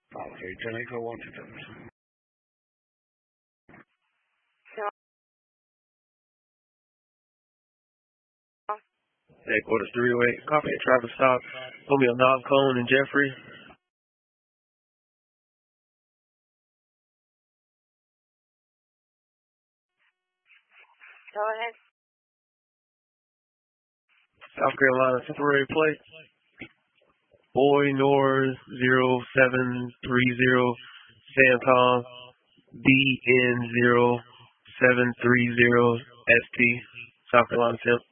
Okay, Jamaica 127. Headquarters 308. Copy a traffic stop. Gonna be a Knob Cone and Jeffrey. Go ahead. South Carolina temporary plate. Boy North 0730 Samcom BN0730 ST South Carolina temp.